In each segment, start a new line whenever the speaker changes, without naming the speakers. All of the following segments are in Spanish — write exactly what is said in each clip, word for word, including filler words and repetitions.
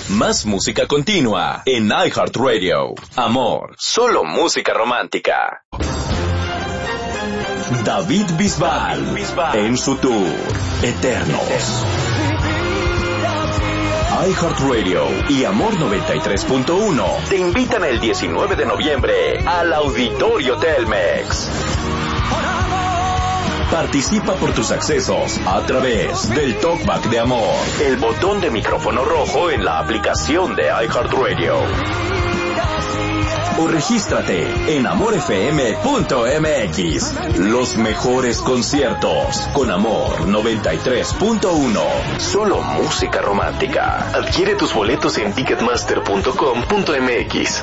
Más música continua en iHeartRadio. Amor, solo música romántica. David Bisbal, en su tour Eternos. iHeartRadio y Amor noventa y tres punto uno te invitan el diecinueve de noviembre al Auditorio Telmex. Participa por tus accesos a través del Talkback de Amor, el botón de micrófono rojo en la aplicación de iHeartRadio. O regístrate en amor f m punto m x. Los mejores conciertos con Amor noventa y tres punto uno. Solo música romántica. Adquiere tus boletos en ticketmaster punto com punto m x.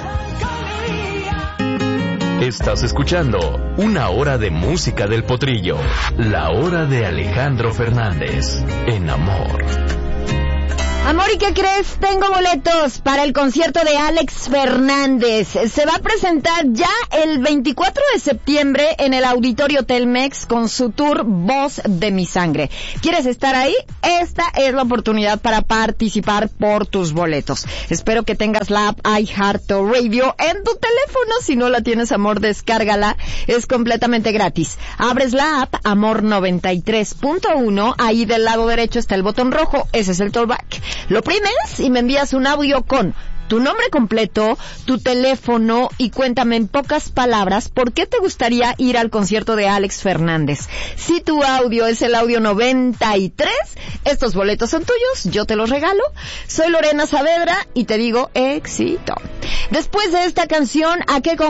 Estás escuchando Una Hora de Música del Potrillo, la hora de Alejandro Fernández, en Amor.
Amor, ¿y qué crees? Tengo boletos para el concierto de Alex Fernández. Se va a presentar ya el veinticuatro de septiembre en el Auditorio Telmex con su tour Voz de mi Sangre. ¿Quieres estar ahí? Esta es la oportunidad para participar por tus boletos. Espero que tengas la app iHeartRadio en tu teléfono. Si no la tienes, amor, descárgala. Es completamente gratis. Abres la app Amor noventa y tres punto uno. Ahí del lado derecho está el botón rojo. Ese es el talkback. Lo primes y me envías un audio con tu nombre completo, tu teléfono y cuéntame en pocas palabras por qué te gustaría ir al concierto de Alex Fernández. Si tu audio es el audio noventa y tres, estos boletos son tuyos, yo te los regalo. Soy Lorena Saavedra y te digo éxito. Después de esta canción, ¿a qué